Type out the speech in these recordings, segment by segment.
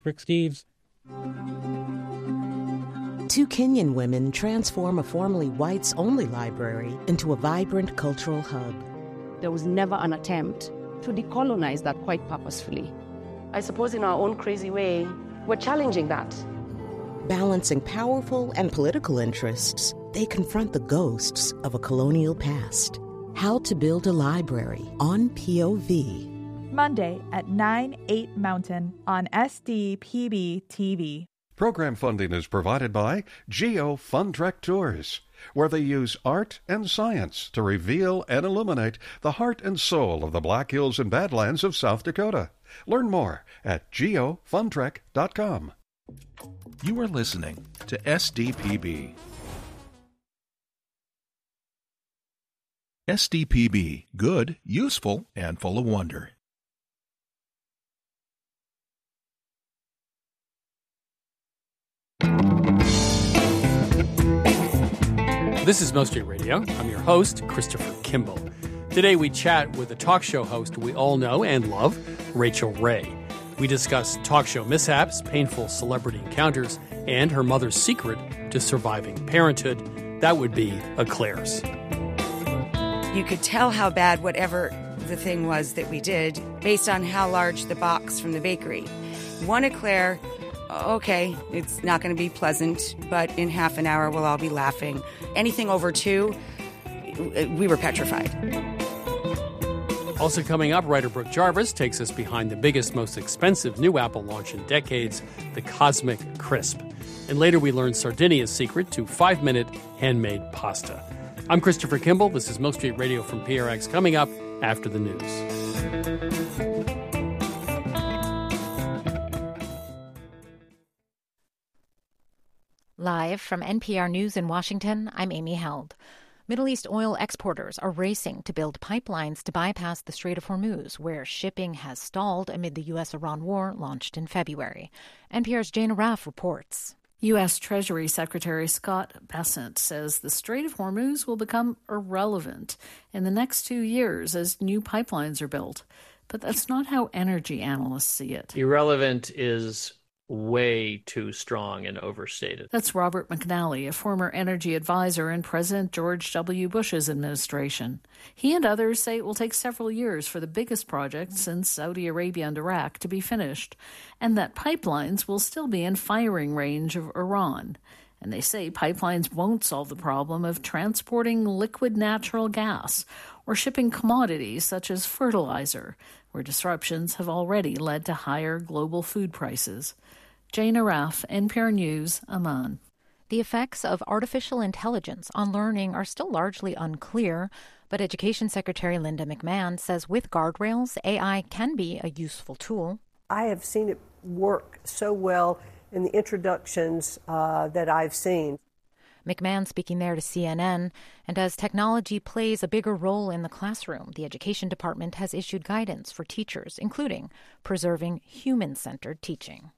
Rick Steves. Two Kenyan women transform a formerly whites-only library into a vibrant cultural hub. There was never an attempt to decolonize that quite purposefully. I suppose in our own crazy way, we're challenging that. Balancing powerful and political interests, they confront the ghosts of a colonial past. How to Build a Library on POV. Monday at 9/8 Mountain on SDPB TV. Program funding is provided by Geo Fun Trek Tours, where they use art and science to reveal and illuminate the heart and soul of the Black Hills and Badlands of South Dakota. Learn more at geofuntrek.com. You are listening to SDPB. SDPB, good, useful, and full of wonder. This is Most Street Radio. I'm your host, Christopher Kimball. Today we chat with a talk show host we all know and love, Rachael Ray. We discuss talk show mishaps, painful celebrity encounters, and her mother's secret to surviving parenthood. That would be eclairs. You could tell how bad whatever the thing was that we did based on how large the box from the bakery. One eclair, okay, it's not going to be pleasant, but in half an hour we'll all be laughing. Anything over 2, we were petrified. Also coming up, writer Brooke Jarvis takes us behind the biggest, most expensive new Apple launch in decades, the Cosmic Crisp. And later we learn Sardinia's secret to 5-minute handmade pasta. I'm Christopher Kimball. This is Most Street Radio from PRX, coming up after the news. Live from NPR News in Washington, I'm Amy Held. Middle East oil exporters are racing to build pipelines to bypass the Strait of Hormuz, where shipping has stalled amid the U.S.-Iran war launched in February. NPR's Jane Arraf reports. U.S. Treasury Secretary Scott Bessent says the Strait of Hormuz will become irrelevant in the next 2 years as new pipelines are built. But that's not how energy analysts see it. Irrelevant is way too strong and overstated. That's Robert McNally, a former energy advisor in President George W. Bush's administration. He and others say it will take several years for the biggest project since Saudi Arabia and Iraq to be finished, and that pipelines will still be in firing range of Iran. And they say pipelines won't solve the problem of transporting liquid natural gas or shipping commodities such as fertilizer, where disruptions have already led to higher global food prices. Jane Arraf, NPR News, Amman. The effects of artificial intelligence on learning are still largely unclear, but Education Secretary Linda McMahon says with guardrails, AI can be a useful tool. I have seen it work so well in the introductions that I've seen. McMahon speaking there to CNN, and as technology plays a bigger role in the classroom, the Education Department has issued guidance for teachers, including preserving human-centered teaching.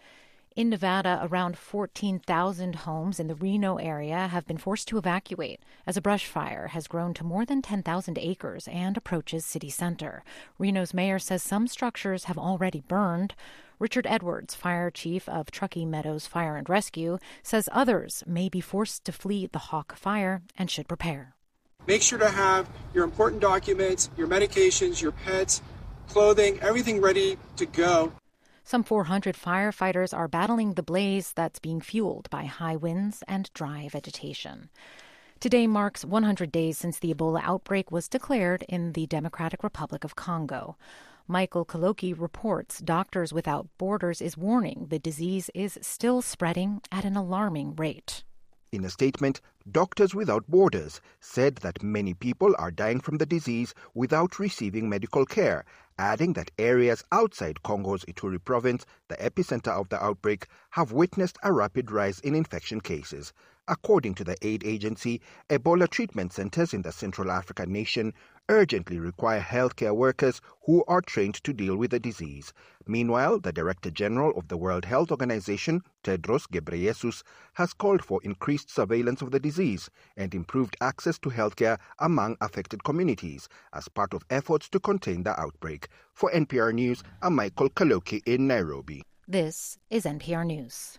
In Nevada, around 14,000 homes in the Reno area have been forced to evacuate as a brush fire has grown to more than 10,000 acres and approaches city center. Reno's mayor says some structures have already burned. Richard Edwards, fire chief of Truckee Meadows Fire and Rescue, says others may be forced to flee the Hawk Fire and should prepare. Make sure to have your important documents, your medications, your pets, clothing, everything ready to go. Some 400 firefighters are battling the blaze that's being fueled by high winds and dry vegetation. Today marks 100 days since the Ebola outbreak was declared in the Democratic Republic of Congo. Michael Kaloki reports Doctors Without Borders is warning the disease is still spreading at an alarming rate. In a statement, Doctors Without Borders said that many people are dying from the disease without receiving medical care, adding that areas outside Congo's Ituri province, the epicenter of the outbreak, have witnessed a rapid rise in infection cases. According to the aid agency, Ebola treatment centers in the Central African nation urgently require healthcare workers who are trained to deal with the disease. Meanwhile, the Director General of the World Health Organization, Tedros Ghebreyesus, has called for increased surveillance of the disease and improved access to healthcare among affected communities as part of efforts to contain the outbreak. For NPR News, I'm Michael Kaloki in Nairobi. This is NPR News.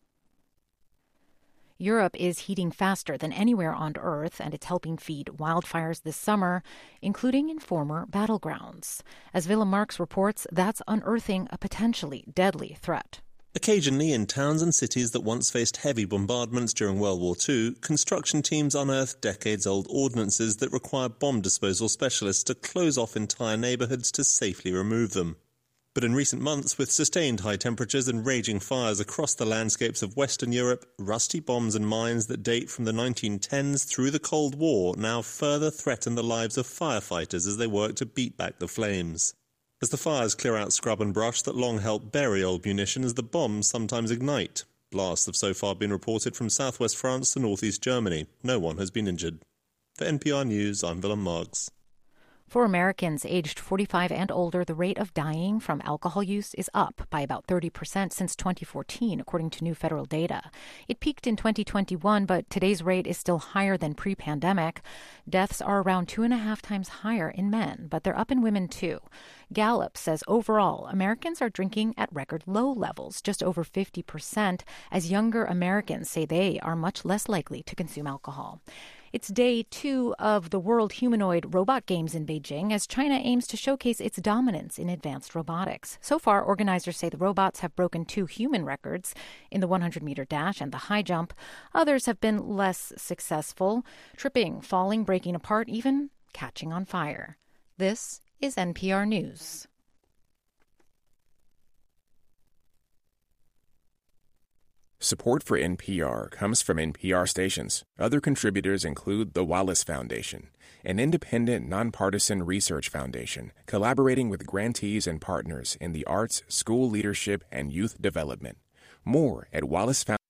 Europe is heating faster than anywhere on Earth, and it's helping feed wildfires this summer, including in former battlegrounds. As Willem Marx reports, that's unearthing a potentially deadly threat. Occasionally, in towns and cities that once faced heavy bombardments during World War II, construction teams unearth decades-old ordnances that require bomb disposal specialists to close off entire neighbourhoods to safely remove them. But in recent months, with sustained high temperatures and raging fires across the landscapes of Western Europe, rusty bombs and mines that date from the 1910s through the Cold War now further threaten the lives of firefighters as they work to beat back the flames. As the fires clear out scrub and brush that long helped bury old munitions, the bombs sometimes ignite. Blasts have so far been reported from southwest France to northeast Germany. No one has been injured. For NPR News, I'm Willem Marx. For Americans aged 45 and older, the rate of dying from alcohol use is up by about 30% since 2014, according to new federal data. It peaked in 2021, but today's rate is still higher than pre-pandemic. Deaths are around 2.5 times higher in men, but they're up in women too. Gallup says overall, Americans are drinking at record low levels, just over 50%, as younger Americans say they are much less likely to consume alcohol. It's day 2 of the World Humanoid Robot Games in Beijing as China aims to showcase its dominance in advanced robotics. So far, organizers say the robots have broken 2 human records in the 100-meter dash and the high jump. Others have been less successful, tripping, falling, breaking apart, even catching on fire. This is NPR News. Support for NPR comes from NPR stations. Other contributors include the Wallace Foundation, an independent, nonpartisan research foundation collaborating with grantees and partners in the arts, school leadership, and youth development. More at Wallace Foundation.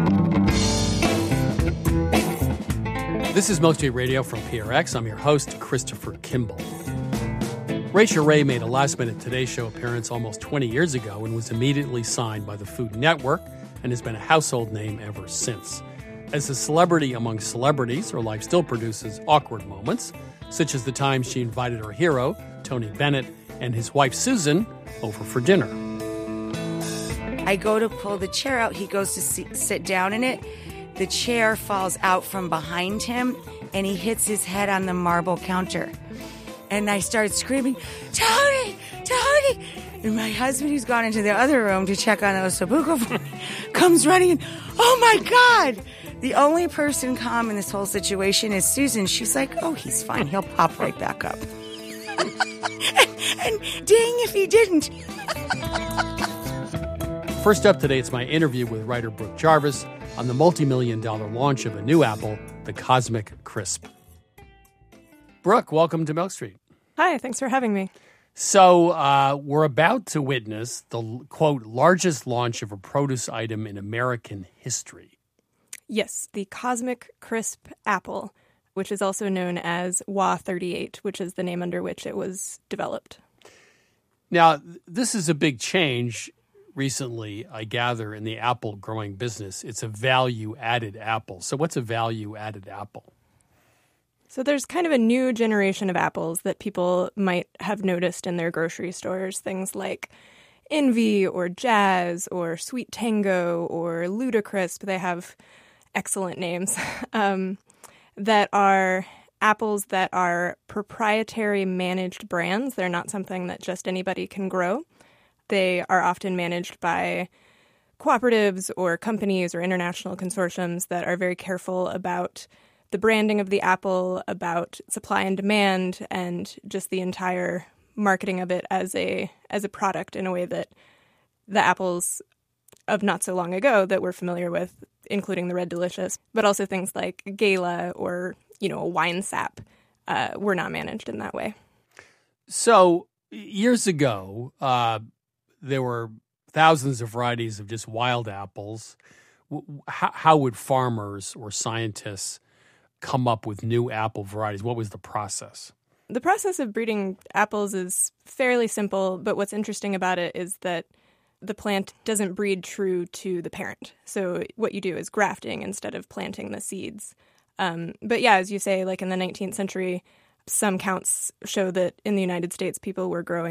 This is Most Street Radio from PRX. I'm your host, Christopher Kimball. Rachael Ray made a last-minute Today Show appearance almost 20 years ago and was immediately signed by the Food Network and has been a household name ever since. As a celebrity among celebrities, her life still produces awkward moments, such as the time she invited her hero, Tony Bennett, and his wife, Susan, over for dinner. I go to pull the chair out. He goes to sit down in it. The chair falls out from behind him, and he hits his head on the marble counter. And I start screaming, Tony! Tony! And my husband, who's gone into the other room to check on Osobuco for me, comes running in. Oh, my God! The only person calm in this whole situation is Susan. She's like, oh, he's fine. He'll pop right back up. and dang if he didn't. First up today, it's my interview with writer Brooke Jarvis on the multi-million-dollar launch of a new Apple, the Cosmic Crisp. Brooke, welcome to Milk Street. Hi, thanks for having me. So we're about to witness the, quote, largest launch of a produce item in American history. Yes, the Cosmic Crisp Apple, which is also known as WA38, which is the name under which it was developed. Now, this is a big change recently, I gather, in the apple growing business. It's a value-added apple. So what's a value-added apple? So there's kind of a new generation of apples that people might have noticed in their grocery stores, things like Envy or Jazz or Sweet Tango or Ludacrisp. They have excellent names that are apples that are proprietary managed brands. They're not something that just anybody can grow. They are often managed by cooperatives or companies or international consortiums that are very careful about the branding of the apple, about supply and demand, and just the entire marketing of it as a product in a way that the apples of not so long ago that we're familiar with, including the Red Delicious, but also things like Gala or, a wine sap, were not managed in that way. So years ago, there were thousands of varieties of just wild apples. How would farmers or scientists come up with new apple varieties? What was the process? The process of breeding apples is fairly simple, but what's interesting about it is that the plant doesn't breed true to the parent. So what you do is grafting instead of planting the seeds. But yeah, as you say, like in the 19th century, some counts show that in the United States, people were growing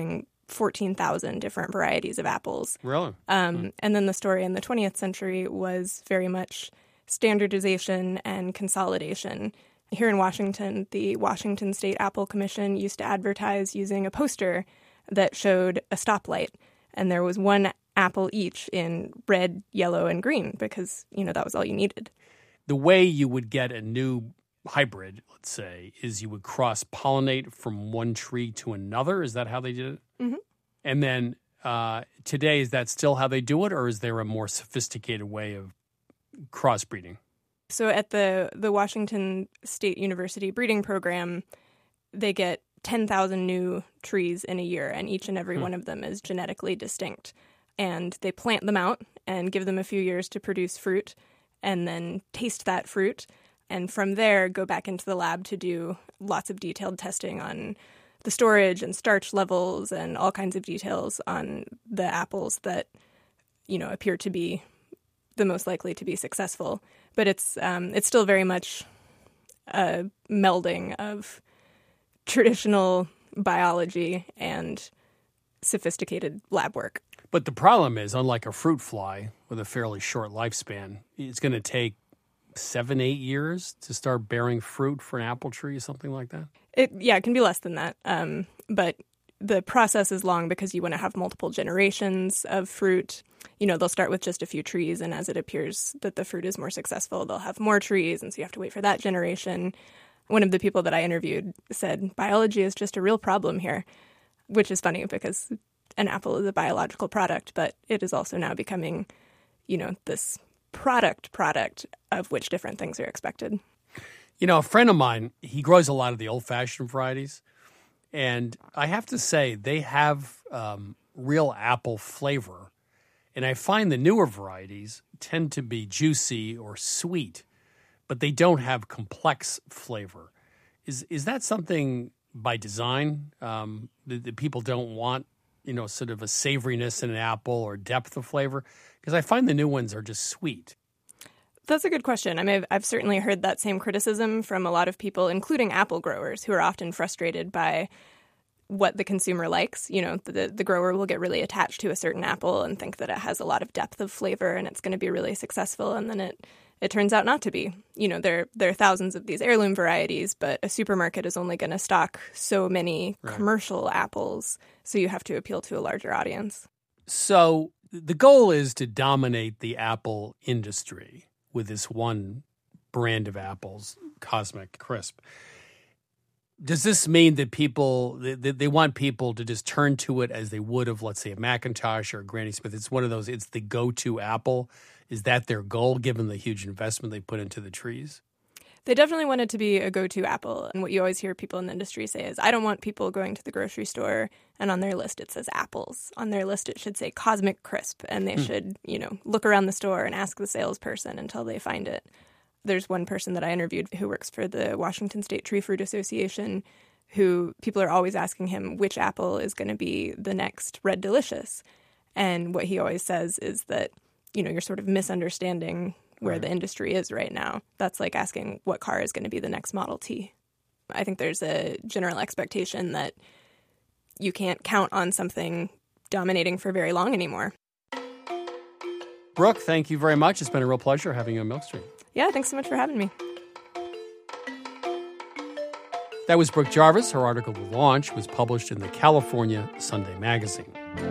14,000 different varieties of apples. Really? And then the story in the 20th century was very much standardization and consolidation. Here in Washington, the Washington State Apple Commission used to advertise using a poster that showed a stoplight, and there was one apple each in red, yellow, and green because, that was all you needed. The way you would get a new hybrid, let's say, is you would cross-pollinate from one tree to another. Is that how they did it? Mm-hmm. And then today, is that still how they do it, or is there a more sophisticated way of crossbreeding? So at the Washington State University breeding program, they get 10,000 new trees in a year, and each and every one of them is genetically distinct. And they plant them out and give them a few years to produce fruit, and then taste that fruit. And from there, go back into the lab to do lots of detailed testing on the storage and starch levels and all kinds of details on the apples that, appear to be the most likely to be successful. But it's still very much a melding of traditional biology and sophisticated lab work. But the problem is, unlike a fruit fly with a fairly short lifespan, it's going to take 7-8 years to start bearing fruit for an apple tree, something like that? It can be less than that. But the process is long because you want to have multiple generations of fruit. They'll start with just a few trees, and as it appears that the fruit is more successful, they'll have more trees, and so you have to wait for that generation. One of the people that I interviewed said, biology is just a real problem here, which is funny because an apple is a biological product, but it is also now becoming, this product of which different things are expected. A friend of mine, he grows a lot of the old-fashioned varieties, and I have to say they have real apple flavor. And I find the newer varieties tend to be juicy or sweet, but they don't have complex flavor. Is that something by design that people don't want, sort of a savoriness in an apple or depth of flavor? Because I find the new ones are just sweet. That's a good question. I mean, I've certainly heard that same criticism from a lot of people, including apple growers, who are often frustrated by what the consumer likes. The grower will get really attached to a certain apple and think that it has a lot of depth of flavor and it's going to be really successful, and then it turns out not to be. There are thousands of these heirloom varieties, but a supermarket is only going to stock so many commercial apples, so you have to appeal to a larger audience. So the goal is to dominate the apple industry with this one brand of apples, Cosmic Crisp. Does this mean that they want people to just turn to it as they would have, let's say, a Macintosh or a Granny Smith? It's one of those, it's the go-to apple. Is that their goal, given the huge investment they put into the trees? They definitely want it to be a go-to apple. And what you always hear people in the industry say is, I don't want people going to the grocery store and on their list it says apples. On their list it should say Cosmic Crisp. And they should, look around the store and ask the salesperson until they find it. There's one person that I interviewed who works for the Washington State Tree Fruit Association, who people are always asking him which apple is going to be the next Red Delicious. And what he always says is that, you're sort of misunderstanding where the industry is right now. That's like asking what car is going to be the next Model T. I think there's a general expectation that you can't count on something dominating for very long anymore. Brooke, thank you very much. It's been a real pleasure having you on Milk Street. Yeah, thanks so much for having me. That was Brooke Jarvis. Her article, The Launch, was published in the California Sunday Magazine.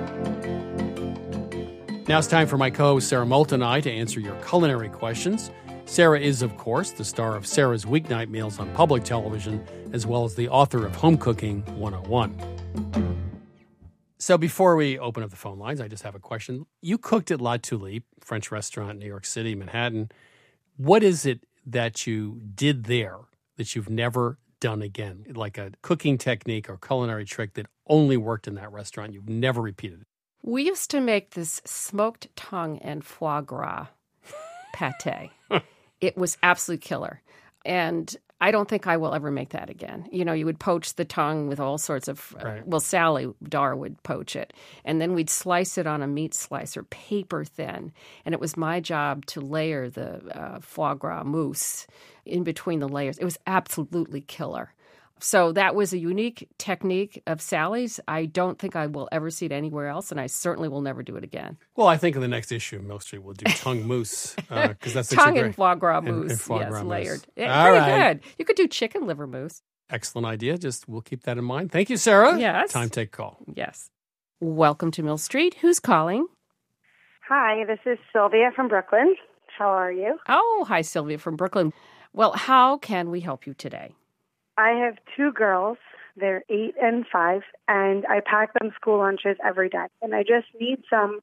Now it's time for my co-host Sarah Moulton and I to answer your culinary questions. Sarah is, of course, the star of Sarah's Weeknight Meals on public television, as well as the author of Home Cooking 101. So before we open up the phone lines, I just have a question. You cooked at La Tulipe, French restaurant in New York City, Manhattan. What is it that you did there that you've never done again? Like a cooking technique or culinary trick that only worked in that restaurant, you've never repeated it? We used to make this smoked tongue and foie gras pate. It was absolutely killer. And I don't think I will ever make that again. You would poach the tongue with all sorts of, Sally Dar would poach it. And then we'd slice it on a meat slicer, paper thin. And it was my job to layer the foie gras mousse in between the layers. It was absolutely killer. So that was a unique technique of Sally's. I don't think I will ever see it anywhere else, and I certainly will never do it again. Well, I think in the next issue of Milk Street we'll do tongue mousse because that's tongue and foie gras mousse. And foie yes, gras layered. mousse. Pretty right. good. You could do chicken liver mousse. Excellent idea. Just we'll keep that in mind. Thank you, Sarah. Yes. Time to take a call. Yes. Welcome to Mill Street. Who's calling? Hi, this is Sylvia from Brooklyn. How are you? Oh, hi, Sylvia from Brooklyn. Well, how can we help you today? I have 2 girls. They're 8 and 5, and I pack them school lunches every day. And I just need some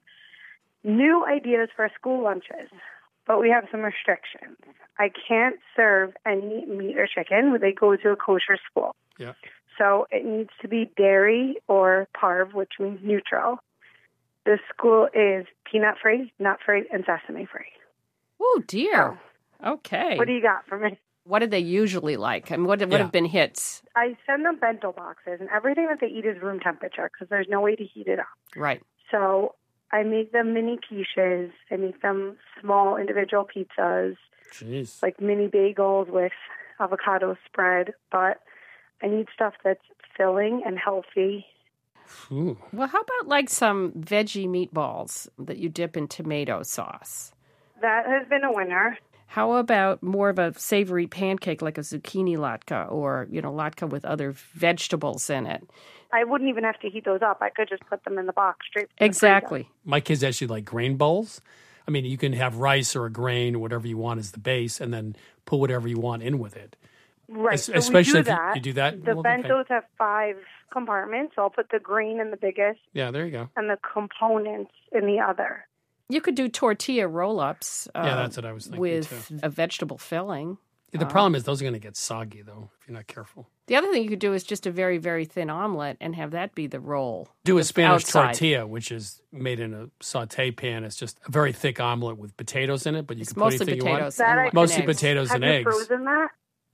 new ideas for school lunches, but we have some restrictions. I can't serve any meat or chicken when they go to a kosher school. Yeah. So it needs to be dairy or parv, which means neutral. The school is peanut-free, nut-free, and sesame-free. Oh, dear. Okay. What do you got for me? What do they usually like? I mean, what have been hits? I send them bento boxes, and everything that they eat is room temperature because there's no way to heat it up. Right. So I make them mini quiches. I make them small individual pizzas, Jeez. like mini bagels with avocado spread. But I need stuff that's filling and healthy. Ooh. Well, how about like some veggie meatballs that you dip in tomato sauce? That has been a winner. How about more of a savory pancake like a zucchini latke or, latke with other vegetables in it? I wouldn't even have to heat those up. I could just put them in the box straight from Exactly. My kids actually like grain bowls. I mean, you can have rice or a grain or whatever you want as the base and then put whatever you want in with it. Right. Especially if you do that. The well, bentos have 5 compartments, so I'll put the grain in the biggest. Yeah, there you go. And the components in the other. You could do tortilla roll-ups. Yeah, that's what I was thinking, with too. a vegetable filling. The problem is those are going to get soggy, though, if you're not careful. The other thing you could do is just a very, very thin omelet and have that be the roll. Do a Spanish outside. tortilla, which is made in a saute pan. It's just a very thick omelet with potatoes in it, but you can put mostly anything potatoes you want. and Mostly eggs. potatoes and Have you eggs. frozen that?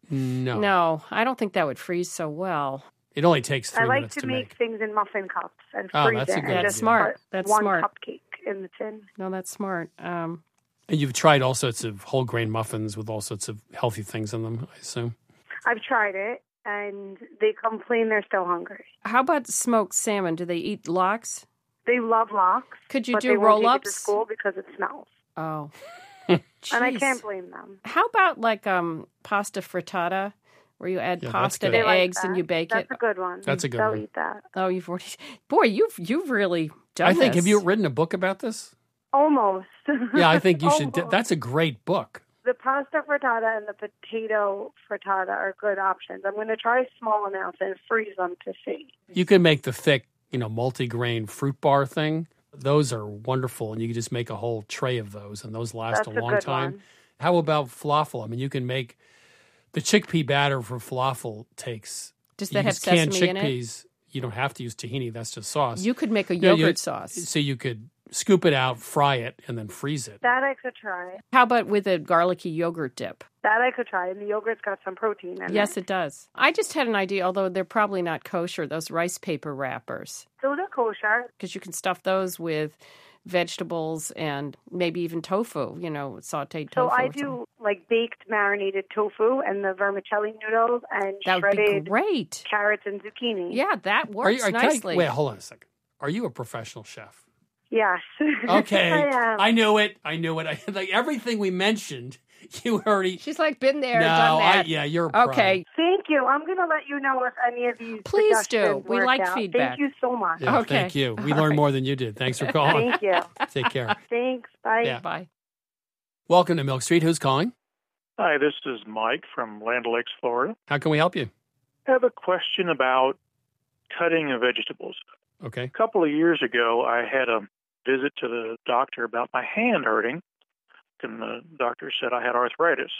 No. No, I don't think that would freeze so well. It only takes 3 I like minutes to to make things in muffin cups and Oh, freeze that's a it. good and idea. just Smart. put That's one smart. cupcake in the tin. No, that's smart. And you've tried all sorts of whole grain muffins with all sorts of healthy things in them, I assume. I've tried it, and they complain they're still hungry. How about smoked salmon? Do they eat lox? They love lox. Could you but do they won't take it to roll-ups? school because it smells. Oh. And I Jeez. can't blame them. How about like pasta frittata, where you add Yeah, that's pasta good. to They like eggs and that. you bake That's it? a good one. That's a good They'll one. eat that. Oh, you've already... Boy, you've really done I think, this. have you written a book about this? Almost. Yeah, I think you should. Almost. That's a great book. The pasta frittata and the potato frittata are good options. I'm going to try small amounts and freeze them to see. You can make the thick, multi-grain fruit bar thing. Those are wonderful, and you can just make a whole tray of those, and those last That's a a long good time. one. How about falafel? I mean, you can make the chickpea batter for falafel takes. Does you that have use canned sesame in it? chickpeas. You don't have to use tahini. That's just sauce. You could make a Yeah, yogurt sauce. So you could scoop it out, fry it, and then freeze it. That I could try. How about with a garlicky yogurt dip? That I could try. And the yogurt's got some protein in Yes, it. it does. I just had an idea, although they're probably not kosher, those rice paper wrappers. Those are kosher. Because you can stuff those with vegetables and maybe even tofu, sauteed tofu. So I or something. do like baked marinated tofu and the vermicelli noodles and That would be shredded great. carrots and zucchini. Yeah, that works can nicely. wait, hold on a second. Are you a professional chef? Yes. Okay. I am. I knew it. Like everything we mentioned, you already. She's like been there, No, done that. yeah, you're a pro. Okay. Thank you. I'm going to let you know if any of these Please do. suggestions We work like out. feedback. Thank you so much. Yeah, Okay. Thank you. We All learned right. more than you did. Thanks for calling. Thank you. Take care. Thanks. Bye. Yeah. Bye. Welcome to Milk Street. Who's calling? Hi, this is Mike from Land O'Lakes, Florida. How can we help you? I have a question about cutting of vegetables. Okay. A couple of years ago, I had a visit to the doctor about my hand hurting, and the doctor said I had arthritis.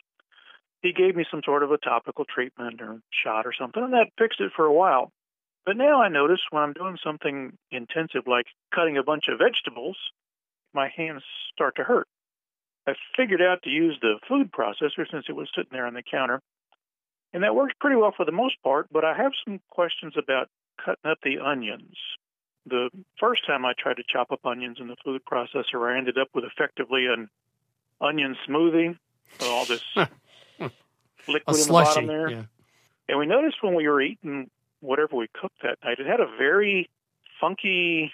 He gave me some sort of a topical treatment or shot or something, and that fixed it for a while. But now I notice when I'm doing something intensive like cutting a bunch of vegetables, my hands start to hurt. I figured out to use the food processor since it was sitting there on the counter, and that works pretty well for the most part, but I have some questions about cutting up the onions. The first time I tried to chop up onions in the food processor, I ended up with effectively an onion smoothie with all this liquid A in the slushy. bottom there. Yeah. And we noticed when we were eating whatever we cooked that night, it had a very funky,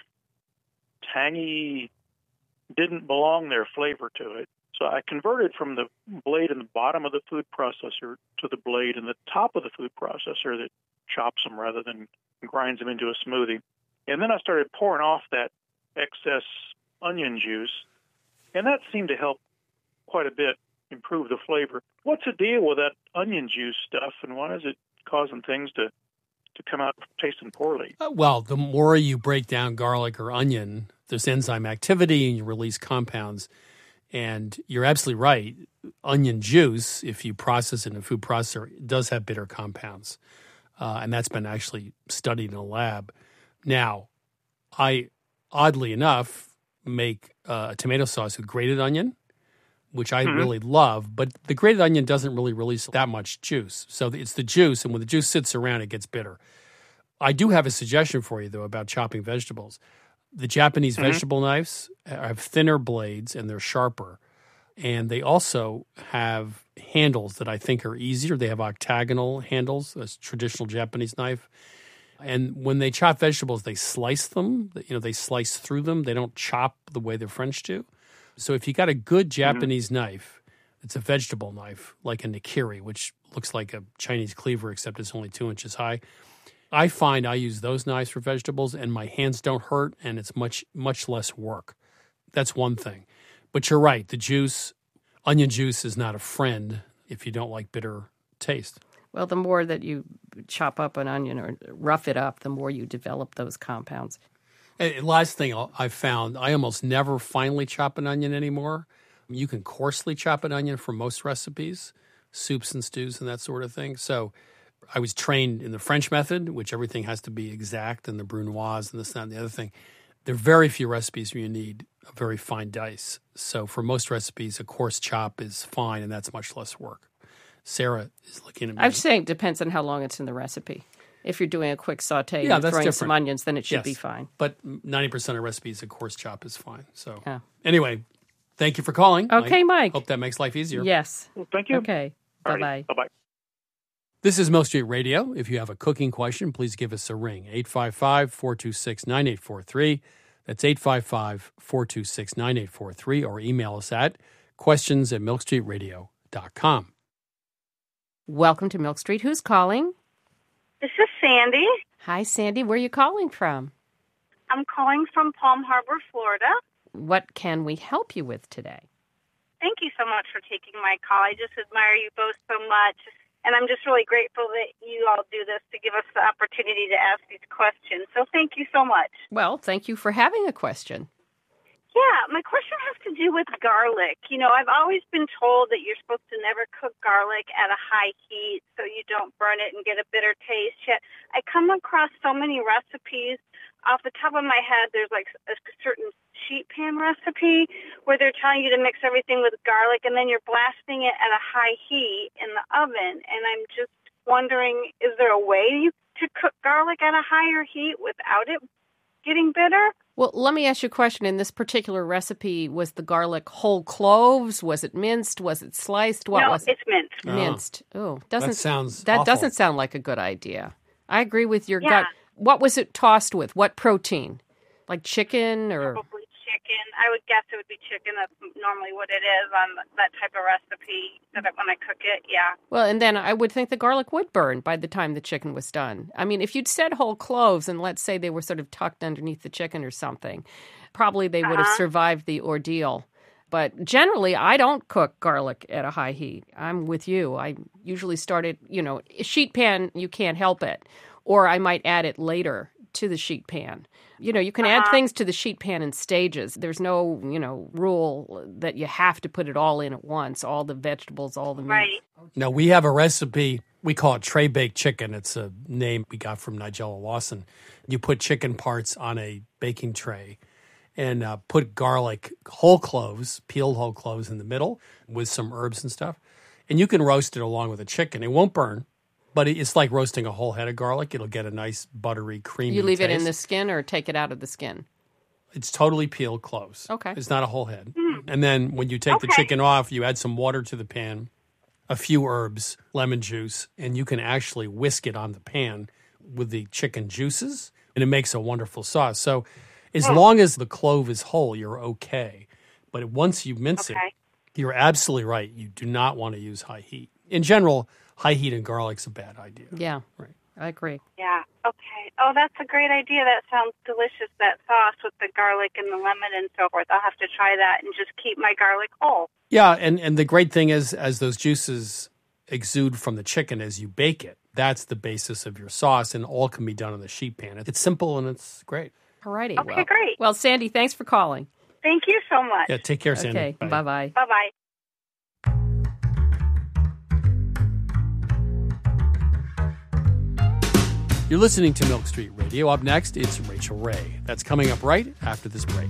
tangy, didn't belong there flavor to it. So I converted from the blade in the bottom of the food processor to the blade in the top of the food processor that chops them rather than grinds them into a smoothie. And then I started pouring off that excess onion juice, and that seemed to help quite a bit improve the flavor. What's the deal with that onion juice stuff, and why is it causing things to come out tasting poorly? Well, the more you break down garlic or onion, there's enzyme activity and you release compounds. And you're absolutely right. Onion juice, if you process it in a food processor, does have bitter compounds. And that's been actually studied in a lab. Now, I, oddly enough, make a tomato sauce with grated onion, which I really love. But the grated onion doesn't really release that much juice. So it's the juice, and when the juice sits around, it gets bitter. I do have a suggestion for you, though, about chopping vegetables. The Japanese vegetable knives have thinner blades and they're sharper. And they also have handles that I think are easier. They have octagonal handles, a traditional Japanese knife. And when they chop vegetables, they slice them. They slice through them. They don't chop the way the French do. So if you got a good Japanese knife, it's a vegetable knife, like a nikiri, which looks like a Chinese cleaver, except it's only 2 inches high. I find I use those knives for vegetables, and my hands don't hurt, and it's much, much less work. That's one thing. But you're right. The juice, onion juice, is not a friend if you don't like bitter taste. Well, the more that you chop up an onion or rough it up, the more you develop those compounds. And last thing I found, I almost never finely chop an onion anymore. You can coarsely chop an onion for most recipes, soups and stews and that sort of thing. So I was trained in the French method, which everything has to be exact, and the brunoise and this, that, and the other thing. There are very few recipes where you need a very fine dice. So for most recipes, a coarse chop is fine, and that's much less work. Sarah is looking at me. I'm saying it depends on how long it's in the recipe. If you're doing a quick saute and throwing some onions, then it should be fine. But 90% of recipes, a coarse chop is fine. So anyway, thank you for calling. Okay, Mike. Hope that makes life easier. Yes. Well, thank you. Okay. Bye-bye. Bye-bye. This is Milk Street Radio. If you have a cooking question, please give us a ring. 855-426-9843. That's 855-426-9843. Or email us at questions@milkstreetradio.com. Welcome to Milk Street. Who's calling? This is Sandy. Hi, Sandy. Where are you calling from? I'm calling from Palm Harbor, Florida. What can we help you with today? Thank you so much for taking my call. I just admire you both so much. And I'm just really grateful that you all do this to give us the opportunity to ask these questions. So thank you so much. Well, thank you for having a question. Yeah, my question has to do with garlic. You know, I've always been told that you're supposed to never cook garlic at a high heat so you don't burn it and get a bitter taste. Yet I come across so many recipes. Off the top of my head, there's like a certain sheet pan recipe where they're telling you to mix everything with garlic and then you're blasting it at a high heat in the oven. And I'm just wondering, is there a way to cook garlic at a higher heat without it getting bitter? Well, let me ask you a question. In this particular recipe, was the garlic whole cloves? Was it minced? Was it sliced? What was it? No, it's minced. Minced. Oh, that awful. Doesn't sound like a good idea. I agree with your Yeah. gut. What was it tossed with? What protein? Like chicken or? Probably chicken. I would guess it would be chicken. That's normally what it is on that type of recipe that when I cook it, yeah. Well, and then I would think the garlic would burn by the time the chicken was done. I mean, if you'd said whole cloves and let's say they were sort of tucked underneath the chicken or something, probably they would have survived the ordeal. But generally, I don't cook garlic at a high heat. I'm with you. I usually start it, a sheet pan, you can't help it. Or I might add it later to the sheet pan. You can add things to the sheet pan in stages. There's no, rule that you have to put it all in at once, all the vegetables, all the meat. Right. Now, we have a recipe. We call it tray-baked chicken. It's a name we got from Nigella Lawson. You put chicken parts on a baking tray and put garlic, whole cloves, peeled whole cloves in the middle with some herbs and stuff. And you can roast it along with the chicken. It won't burn. But it's like roasting a whole head of garlic. It'll get a nice buttery, creamy You leave taste. it in the skin or take it out of the skin? It's totally peeled cloves. Okay. It's not a whole head. And then when you take the chicken off, you add some water to the pan a few herbs, lemon juice, and you can actually whisk it on the pan with the chicken juices, and it makes a wonderful sauce. So as long as the clove is whole, you're okay. But once you mince it, you're absolutely right. You do not want to use high heat. In general, high heat and garlic's a bad idea. Yeah, right. I agree. Yeah, okay. Oh, that's a great idea. That sounds delicious, that sauce with the garlic and the lemon and so forth. I'll have to try that and just keep my garlic whole. Yeah, and the great thing is, as those juices exude from the chicken as you bake it, that's the basis of your sauce, and all can be done in the sheet pan. It's simple and it's great. All righty. Okay, great. Well, Sandy, thanks for calling. Thank you so much. Yeah, take care, Sandy. Okay, bye-bye. Bye-bye. You're listening to Milk Street Radio. Up next, it's Rachel Ray. That's coming up right after this break.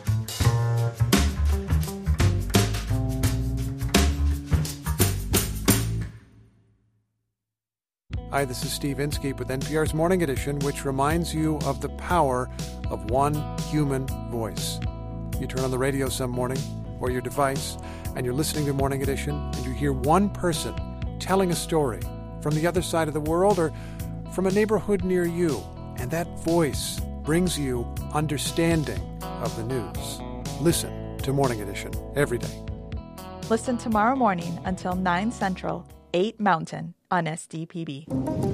Hi, this is Steve Inskeep with NPR's Morning Edition, which reminds you of the power of one human voice. You turn on the radio some morning or your device, and you're listening to Morning Edition, and you hear one person telling a story from the other side of the world or from a neighborhood near you, and that voice brings you understanding of the news. Listen to Morning Edition every day. Listen tomorrow morning until 9 Central, 8 Mountain on SDPB.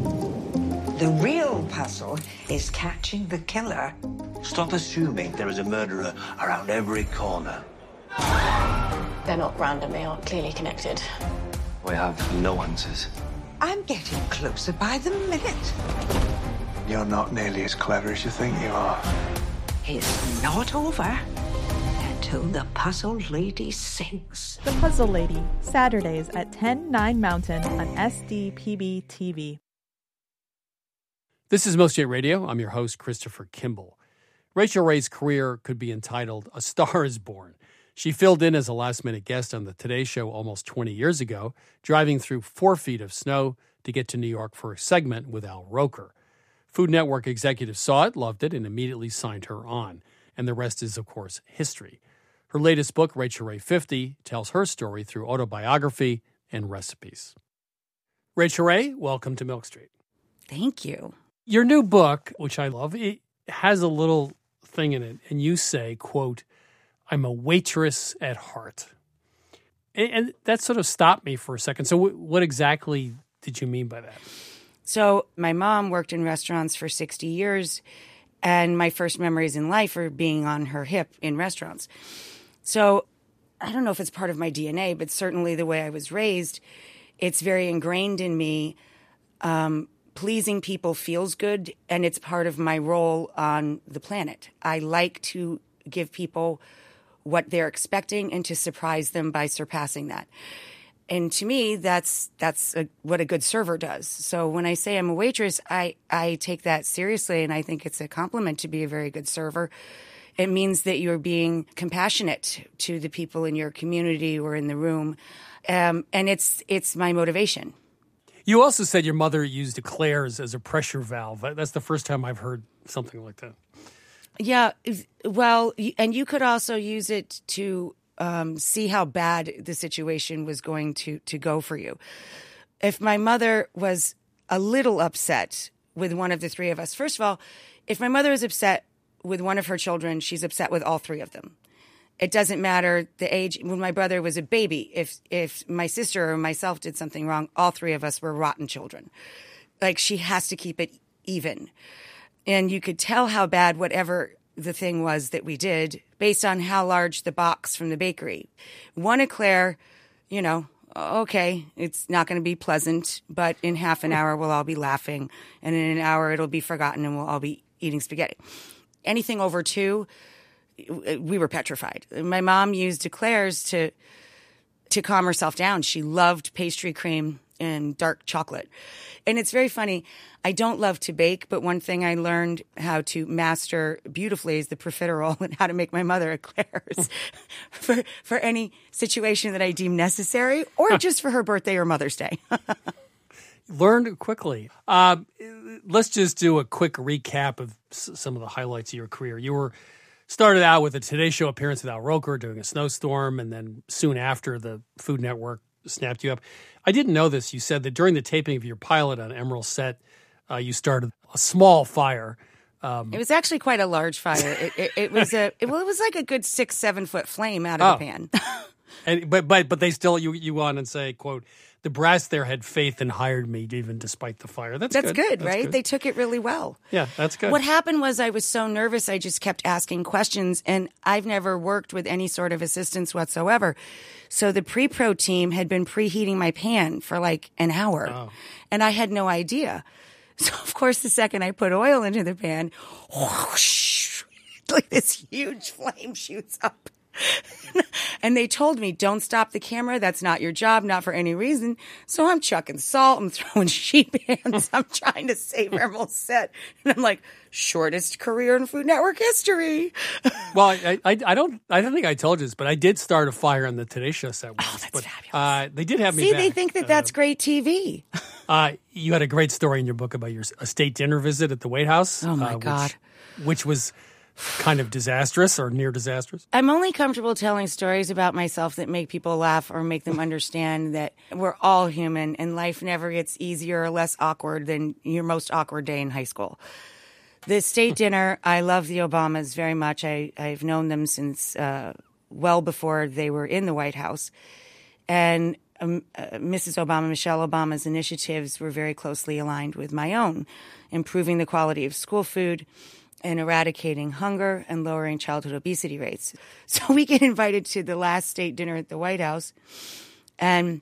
The real puzzle is catching the killer. Stop assuming there is a murderer around every corner. They're not random, they are clearly connected. We have no answers. I'm getting closer by the minute. You're not nearly as clever as you think you are. It's not over until the Puzzle Lady sings. The Puzzle Lady, Saturdays at 10, 9 Mountain on SDPB TV. This is Milk Street Radio. I'm your host, Christopher Kimball. Rachel Ray's career could be entitled A Star is Born. She filled in as a last-minute guest on the Today Show almost 20 years ago, driving through 4 feet of snow to get to New York for a segment with Al Roker. Food Network executives saw it, loved it, and immediately signed her on. And the rest is, of course, history. Her latest book, Rachel Ray 50, tells her story through autobiography and recipes. Rachel Ray, welcome to Milk Street. Thank you. Your new book, which I love, it has a little thing in it, and you say, quote, I'm a waitress at heart. And that sort of stopped me for a second. So what exactly did you mean by that? So my mom worked in restaurants for 60 years, and my first memories in life are being on her hip in restaurants. So I don't know if it's part of my DNA, but certainly the way I was raised, it's very ingrained in me. Pleasing people feels good, and it's part of my role on the planet. I like to give people what they're expecting and to surprise them by surpassing that. And to me, that's what a good server does. So when I say I'm a waitress, I take that seriously, and I think it's a compliment to be a very good server. It means that you're being compassionate to the people in your community or in the room, and it's my motivation. You also said your mother used eclairs as a pressure valve. That's the first time I've heard something like that. Yeah, well, and you could also use it to see how bad the situation was going to go for you. If my mother was a little upset with one of the three of us, first of all, if my mother is upset with one of her children, she's upset with all three of them. It doesn't matter the age. When my brother was a baby, if my sister or myself did something wrong, all three of us were rotten children. Like, she has to keep it even. And you could tell how bad whatever the thing was that we did based on how large the box from the bakery. One eclair, okay, it's not going to be pleasant, but in half an hour we'll all be laughing, and in an hour it'll be forgotten and we'll all be eating spaghetti. Anything over 2, we were petrified. My mom used eclairs to calm herself down. She loved pastry cream and dark chocolate. And it's very funny. I don't love to bake, but one thing I learned how to master beautifully is the profiterole and how to make my mother eclairs for any situation that I deem necessary, or just for her birthday or Mother's Day. Learned quickly. Let's just do a quick recap of some of the highlights of your career. You were started out with a Today Show appearance with Al Roker doing a snowstorm, and then soon after, the Food Network snapped you up. I didn't know this. You said that during the taping of your pilot on Emerald set, you started a small fire. It was actually quite a large fire. It was like a good 6-7 foot flame out of the pan. And but they still you go on and say, quote, the brass there had faith and hired me even despite the fire. That's good, right? Good. They took it really well. Yeah, that's good. What happened was I was so nervous I just kept asking questions, and I've never worked with any sort of assistance whatsoever. So the pre-pro team had been preheating my pan for like an hour, and I had no idea. So, of course, the second I put oil into the pan, whoosh, like this huge flame shoots up. And they told me, don't stop the camera. That's not your job, not for any reason. So I'm chucking salt. I'm throwing sheet pans. I'm trying to save Emerald's set. And I'm like, shortest career in Food Network history. Well, I don't think I told you this, but I did start a fire on the Today Show set once. Oh, that's fabulous. They did have me See, back. they think that that's great TV. You had a great story in your book about your state dinner visit at the White House. Oh, my God. Which was kind of disastrous or near disastrous. I'm only comfortable telling stories about myself that make people laugh or make them understand that we're all human and life never gets easier or less awkward than your most awkward day in high school. The state dinner, I love the Obamas very much. I've known them since well before they were in the White House. And Mrs. Obama, Michelle Obama's initiatives were very closely aligned with my own, improving the quality of school food and eradicating hunger and lowering childhood obesity rates. So we get invited to the last state dinner at the White House, and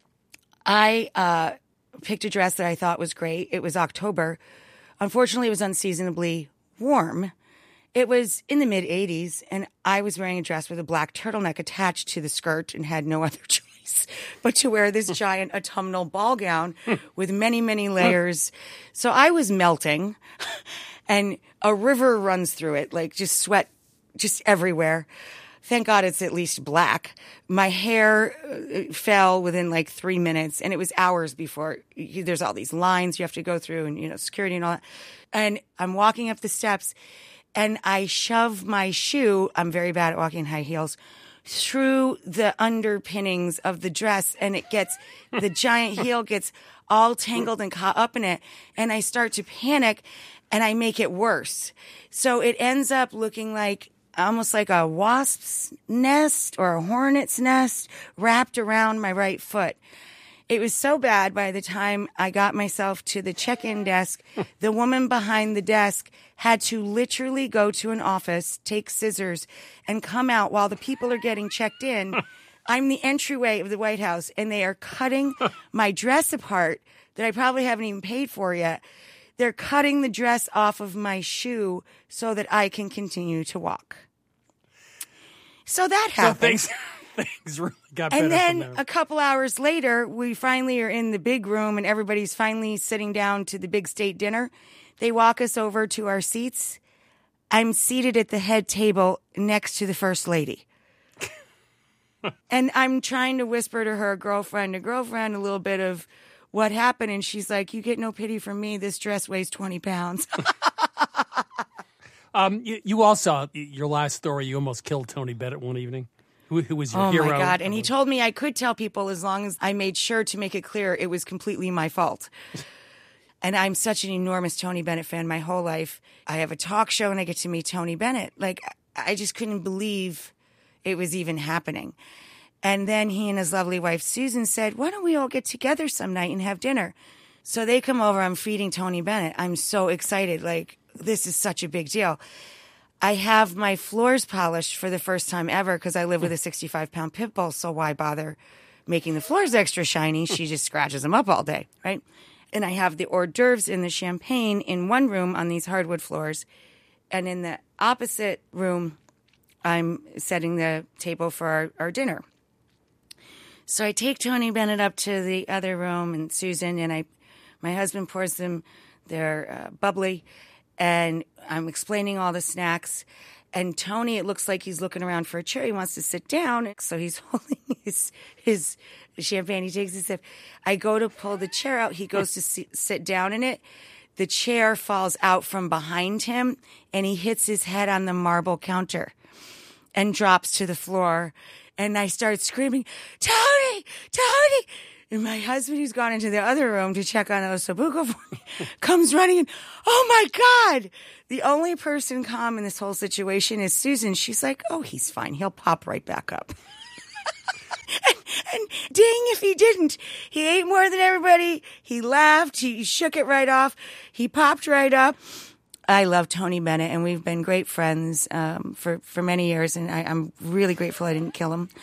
I picked a dress that I thought was great. It was October. Unfortunately, it was unseasonably warm. It was in the mid-80s, and I was wearing a dress with a black turtleneck attached to the skirt and had no other choice but to wear this giant autumnal ball gown with many, many layers. So I was melting, and a river runs through it, like just sweat just everywhere. Thank God it's at least black. My hair fell within like 3 minutes, and it was hours before. There's all these lines you have to go through, and security and all that. And I'm walking up the steps, and I shove my shoe, I'm very bad at walking in high heels, through the underpinnings of the dress, and the giant heel gets all tangled and caught up in it, and I start to panic, and I make it worse. So it ends up looking like almost like a wasp's nest or a hornet's nest wrapped around my right foot. It was so bad by the time I got myself to the check-in desk, the woman behind the desk had to literally go to an office, take scissors, and come out while the people are getting checked in. I'm the entryway of the White House, and they are cutting my dress apart that I probably haven't even paid for yet. They're cutting the dress off of my shoe so that I can continue to walk. So that happened. So things really got better. And then from there. a couple hours later, we finally are in the big room, and everybody's finally sitting down to the big state dinner. They walk us over to our seats. I'm seated at the head table next to the First Lady. And I'm trying to whisper to her girlfriend a little bit of what happened. And she's like, you get no pity from me. This dress weighs 20 pounds. You also, your last story, you almost killed Tony Bennett one evening, who was your hero. Oh, my God. And he told me I could tell people as long as I made sure to make it clear it was completely my fault. And I'm such an enormous Tony Bennett fan my whole life. I have a talk show, and I get to meet Tony Bennett. Like, I just couldn't believe it was even happening. And then he and his lovely wife, Susan, said, why don't we all get together some night and have dinner? So they come over. I'm feeding Tony Bennett. I'm so excited. Like, this is such a big deal. I have my floors polished for the first time ever because I live with a 65-pound pit bull, so why bother making the floors extra shiny? She just scratches them up all day, right? And I have the hors d'oeuvres and the champagne in one room on these hardwood floors. And in the opposite room, I'm setting the table for our dinner. So I take Tony Bennett up to the other room and Susan, and my husband pours them their bubbly, and I'm explaining all the snacks. And Tony, it looks like he's looking around for a chair. He wants to sit down, so he's holding his champagne. He takes a sip. I go to pull the chair out. He goes to sit down in it. The chair falls out from behind him, and he hits his head on the marble counter and drops to the floor. And I start screaming, Tony, Tony. And my husband, who's gone into the other room to check on Osobuco for me, comes running in. Oh, my God. The only person calm in this whole situation is Susan. She's like, oh, he's fine. He'll pop right back up. and dang if he didn't. He ate more than everybody. He laughed. He shook it right off. He popped right up. I love Tony Bennett, and we've been great friends for many years, and I'm really grateful I didn't kill him.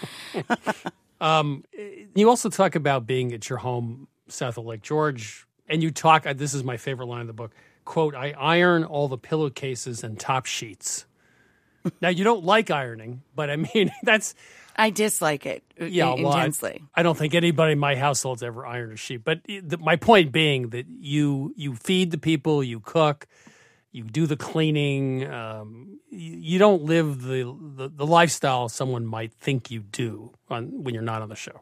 You also talk about being at your home south of Lake George, and you talk, this is my favorite line of the book, quote, I iron all the pillowcases and top sheets. Now, you don't like ironing, but I mean, that's... I dislike it intensely. I don't think anybody in my household's ever ironed a sheet. But my point being that you feed the people, you cook, you do the cleaning. You don't live the lifestyle someone might think you do when you're not on the show.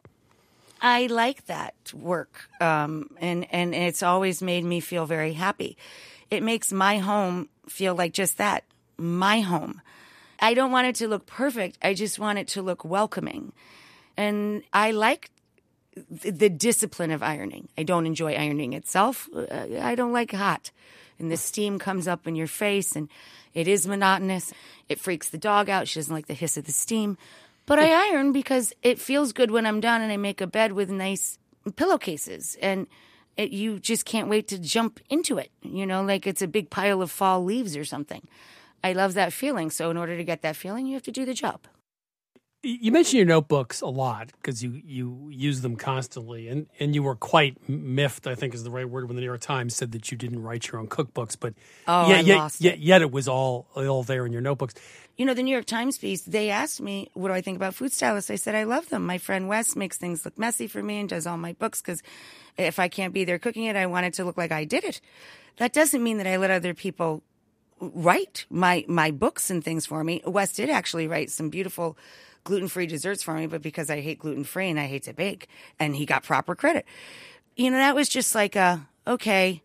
I like that work, and it's always made me feel very happy. It makes my home feel like just that, my home. I don't want it to look perfect. I just want it to look welcoming. And I like the discipline of ironing. I don't enjoy ironing itself. I don't like hot. And the steam comes up in your face, and it is monotonous. It freaks the dog out. She doesn't like the hiss of the steam. But I iron because it feels good when I'm done and I make a bed with nice pillowcases. And you just can't wait to jump into it, like it's a big pile of fall leaves or something. I love that feeling. So in order to get that feeling, you have to do the job. You mention your notebooks a lot because you use them constantly, and you were quite miffed, I think is the right word, when the New York Times said that you didn't write your own cookbooks. But I lost it. Yet it was all there in your notebooks. The New York Times piece, they asked me, what do I think about food stylists? I said, I love them. My friend Wes makes things look messy for me and does all my books because if I can't be there cooking it, I want it to look like I did it. That doesn't mean that I let other people write my books and things for me. Wes did actually write some beautiful gluten-free desserts for me, but because I hate gluten-free and I hate to bake, and he got proper credit. That was just like okay,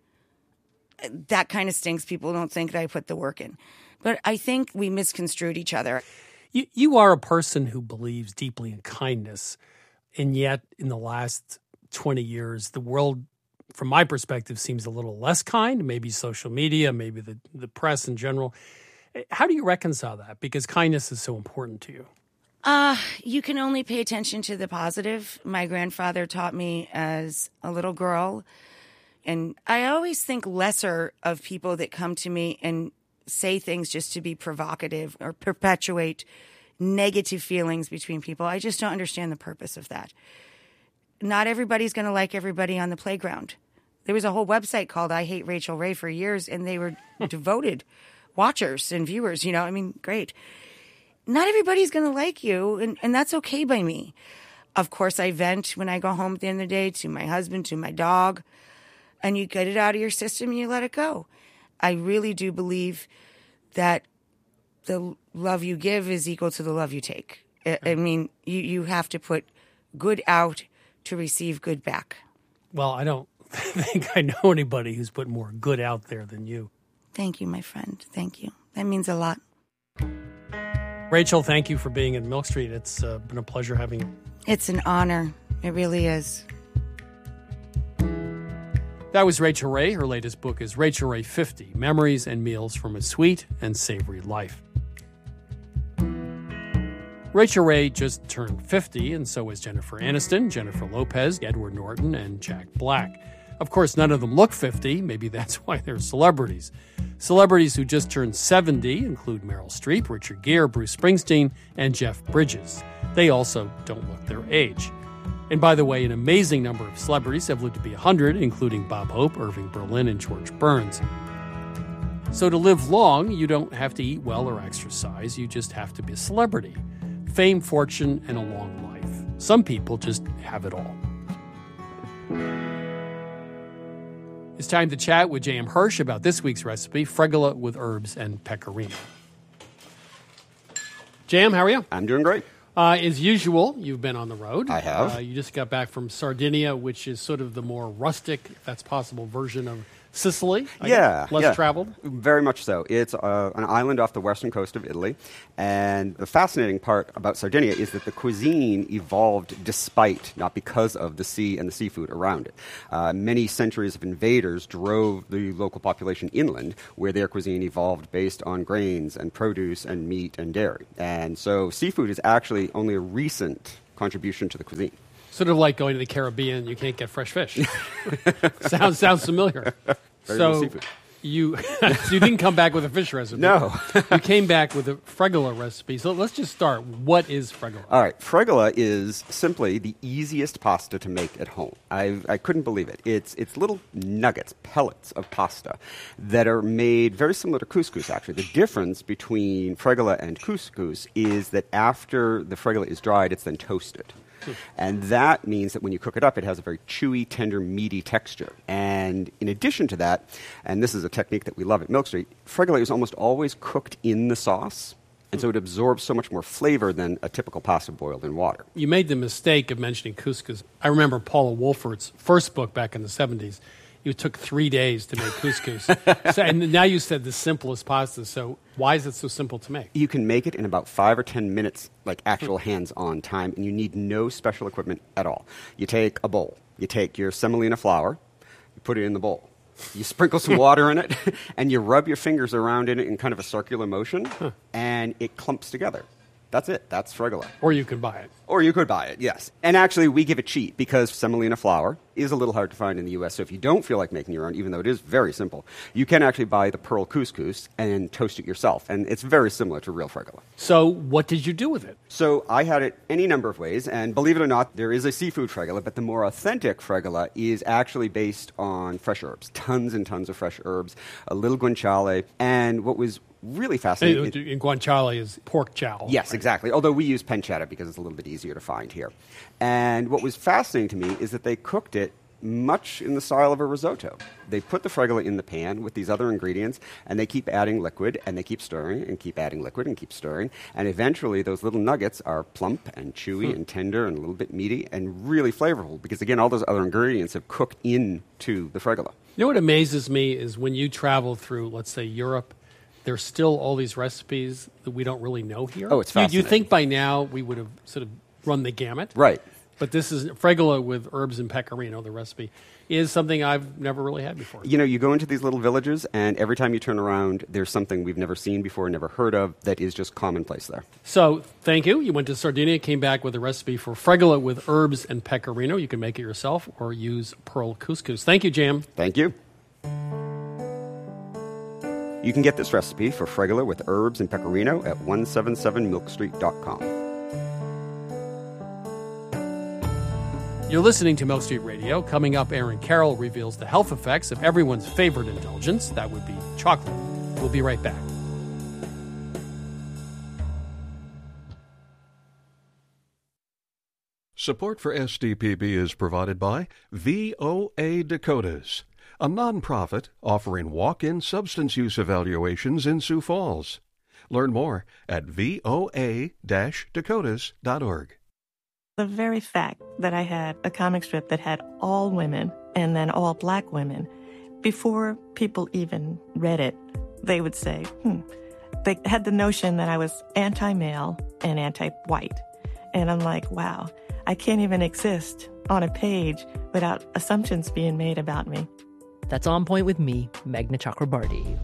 that kind of stinks. People don't think that I put the work in. But I think we misconstrued each other. You are a person who believes deeply in kindness, and yet in the last 20 years, the world, from my perspective, seems a little less kind. Maybe social media, maybe the press in general. How do you reconcile that? Because kindness is so important to you. You can only pay attention to the positive. My grandfather taught me as a little girl. And I always think lesser of people that come to me and say things just to be provocative or perpetuate negative feelings between people. I just don't understand the purpose of that. Not everybody's going to like everybody on the playground. There was a whole website called I Hate Rachel Ray for years, and they were devoted watchers and viewers, great. Not everybody's going to like you, and that's okay by me. Of course, I vent when I go home at the end of the day to my husband, to my dog, and you get it out of your system and you let it go. I really do believe that the love you give is equal to the love you take. I mean, you have to put good out to receive good back. Well, I don't think I know anybody who's put more good out there than you. Thank you, my friend. Thank you. That means a lot. Rachel, thank you for being in Milk Street. It's been a pleasure having you. It's an honor. It really is. That was Rachel Ray. Her latest book is Rachel Ray 50, Memories and Meals from a Sweet and Savory Life. Rachel Ray just turned 50, and so is Jennifer Aniston, Jennifer Lopez, Edward Norton, and Jack Black. Of course, none of them look 50. Maybe that's why they're celebrities. Celebrities who just turned 70 include Meryl Streep, Richard Gere, Bruce Springsteen, and Jeff Bridges. They also don't look their age. And by the way, an amazing number of celebrities have lived to be 100, including Bob Hope, Irving Berlin, and George Burns. So to live long, you don't have to eat well or exercise. You just have to be a celebrity. Fame, fortune, and a long life. Some people just have it all. It's time to chat with J.M. Hirsch about this week's recipe, fregola with herbs and pecorino. J.M., how are you? I'm doing great. As usual, you've been on the road. I have. You just got back from Sardinia, which is sort of the more rustic, if that's possible, version of Sicily? I guess? Less traveled? Very much so. It's an island off the western coast of Italy. And the fascinating part about Sardinia is that the cuisine evolved despite, not because of, the sea and the seafood around it. Many centuries of invaders drove the local population inland, where their cuisine evolved based on grains and produce and meat and dairy. And so seafood is actually only a recent contribution to the cuisine. Sort of like going to the Caribbean, you can't get fresh fish. Sounds familiar. Very little seafood. You didn't come back with a fish recipe. No. You came back with a fregola recipe. So let's just start. What is fregola? All right. Fregola is simply the easiest pasta to make at home. I couldn't believe it. It's little nuggets, pellets of pasta that are made very similar to couscous, actually. The difference between fregola and couscous is that after the fregola is dried, it's then toasted. And that means that when you cook it up, it has a very chewy, tender, meaty texture. And in addition to that, and this is a technique that we love at Milk Street, fregola is almost always cooked in the sauce. And so it absorbs so much more flavor than a typical pasta boiled in water. You made the mistake of mentioning couscous. I remember Paula Wolfert's first book back in the 70s. It took 3 days to make couscous. And now you said the simplest pasta. So why is it so simple to make? You can make it in about 5 or 10 minutes, like actual hands-on time, and you need no special equipment at all. You take a bowl. You take your semolina flour. You put it in the bowl. You sprinkle some water in it, and you rub your fingers around in it in kind of a circular motion, and it clumps together. That's it. That's fregola. Or you could buy it. Or you could buy it, yes. And actually, we give it cheap because semolina flour is a little hard to find in the U.S. So if you don't feel like making your own, even though it is very simple, you can actually buy the pearl couscous and toast it yourself. And it's very similar to real fregola. So what did you do with it? So I had it any number of ways. And believe it or not, there is a seafood fregola, but the more authentic fregola is actually based on fresh herbs. Tons and tons of fresh herbs, a little guanciale. And what was really fascinating. In guanciale is pork jowl. Yes, right? Exactly. Although we use pancetta because it's a little bit easier to find here. And what was fascinating to me is that they cooked it much in the style of a risotto. They put the fregola in the pan with these other ingredients, and they keep adding liquid, and they keep stirring, and keep adding liquid, and keep stirring. And eventually, those little nuggets are plump and chewy and tender and a little bit meaty and really flavorful because, again, all those other ingredients have cooked into the fregola. You know what amazes me is when you travel through, let's say, Europe, there's still all these recipes that we don't really know here. Oh, it's fascinating. You think by now we would have sort of run the gamut. Right. But this is fregola with herbs and pecorino, the recipe, is something I've never really had before. You know, you go into these little villages, and every time you turn around, there's something we've never seen before, never heard of, that is just commonplace there. So, thank you. You went to Sardinia, came back with a recipe for fregola with herbs and pecorino. You can make it yourself or use pearl couscous. Thank you, Jam. Thank you. You can get this recipe for fregola with herbs and pecorino at 177milkstreet.com. You're listening to Milk Street Radio. Coming up, Aaron Carroll reveals the health effects of everyone's favorite indulgence. That would be chocolate. We'll be right back. Support for SDPB is provided by VOA Dakotas, a nonprofit offering walk-in substance use evaluations in Sioux Falls. Learn more at voa-dakotas.org. The very fact that I had a comic strip that had all women and then all black women, before people even read it, they would say, They had the notion that I was anti-male and anti-white. And I'm like, wow, I can't even exist on a page without assumptions being made about me. That's On Point with me, Meghna Chakrabarti.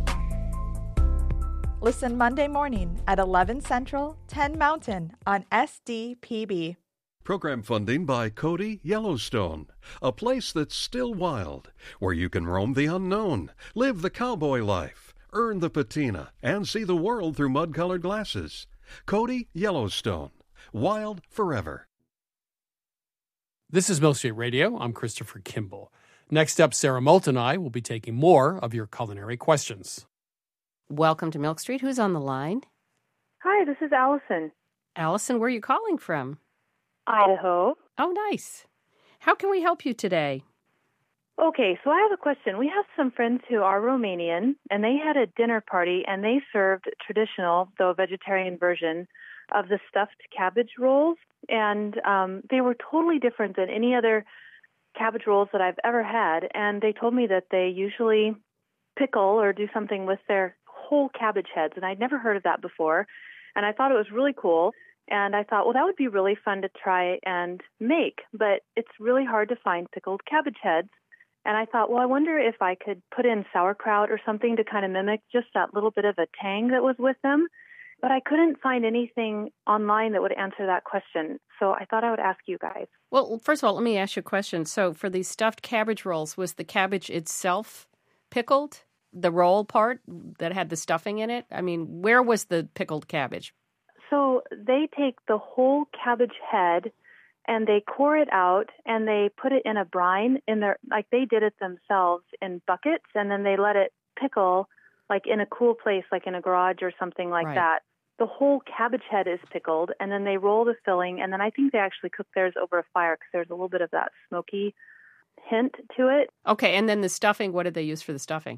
Listen Monday morning at 11 Central, 10 Mountain on SDPB. Program funding by Cody Yellowstone, a place that's still wild, where you can roam the unknown, live the cowboy life, earn the patina, and see the world through mud-colored glasses. Cody Yellowstone, wild forever. This is Milk Street Radio. I'm Christopher Kimball. Next up, Sarah Moult and I will be taking more of your culinary questions. Welcome to Milk Street. Who's on the line? Hi, this is Allison. Allison, where are you calling from? Idaho. Oh, nice. How can we help you today? Okay, so I have a question. We have some friends who are Romanian, and they had a dinner party, and they served traditional, though vegetarian version of the stuffed cabbage rolls, and they were totally different than any other cabbage rolls that I've ever had, and they told me that they usually pickle or do something with their whole cabbage heads, and I'd never heard of that before, and I thought it was really cool, and I thought, well, that would be really fun to try and make, but it's really hard to find pickled cabbage heads, and I thought, well, I wonder if I could put in sauerkraut or something to kind of mimic just that little bit of a tang that was with them. But I couldn't find anything online that would answer that question. So I thought I would ask you guys. Well, first of all, let me ask you a question. So for these stuffed cabbage rolls, was the cabbage itself pickled? The roll part that had the stuffing in it? I mean, where was the pickled cabbage? So they take the whole cabbage head and they core it out and they put it in a brine like they did it themselves in buckets, and then they let it pickle like in a cool place, like in a garage or something like that. The whole cabbage head is pickled, and then they roll the filling, and then I think they actually cook theirs over a fire because there's a little bit of that smoky hint to it. Okay, and then the stuffing, what did they use for the stuffing?